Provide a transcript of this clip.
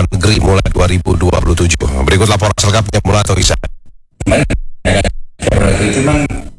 Luar Negeri mulai 2027. Berikut laporan selengkapnya Mulato Isa. Itu memang